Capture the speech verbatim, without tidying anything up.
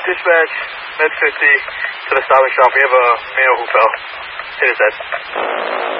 Dispatch, Med fifty to the stopping shop. We have a male who fell. Hit his head.